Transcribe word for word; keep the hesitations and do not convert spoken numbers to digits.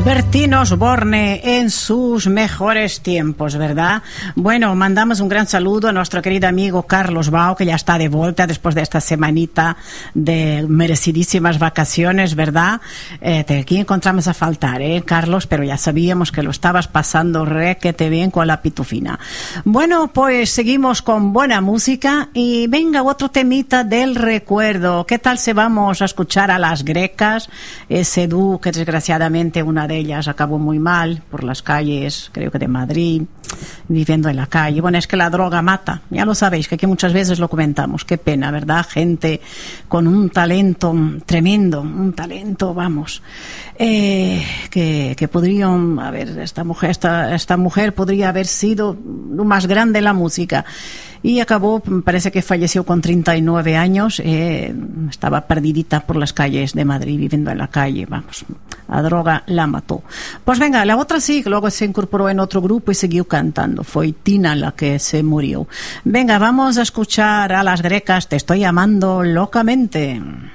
Bertín Osborne en sus mejores tiempos, ¿verdad? Bueno, mandamos un gran saludo a nuestro querido amigo Carlos Bao, que ya está de vuelta después de esta semanita de merecidísimas vacaciones, ¿verdad? Eh, te aquí encontramos a faltar, ¿eh, Carlos? Pero ya sabíamos que lo estabas pasando requete bien con la pitufina. Bueno, pues seguimos con buena música y venga otro temita del recuerdo. ¿Qué tal si vamos a escuchar a Las Grecas? Ese dúo que desgraciadamente una de ellas acabó muy mal por las calles, creo que de Madrid, viviendo en la calle. Bueno, es que la droga mata, ya lo sabéis, que aquí muchas veces lo comentamos. Qué pena, ¿verdad? Gente con un talento tremendo, un talento, vamos, eh, que, que podrían, a ver, esta mujer, esta, esta mujer podría haber sido lo más grande en la música. Y acabó, parece que falleció con treinta y nueve años, eh, estaba perdidita por las calles de Madrid, viviendo en la calle, vamos, la droga la mató. Pues venga, la otra sí, que luego se incorporó en otro grupo y siguió cantando, fue Tina la que se murió. Venga, vamos a escuchar a Las Grecas, Te estoy amando locamente.